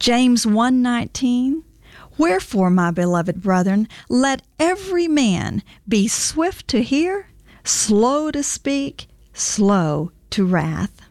James 1:19, Wherefore, my beloved brethren, let every man be swift to hear, slow to speak, slow to wrath.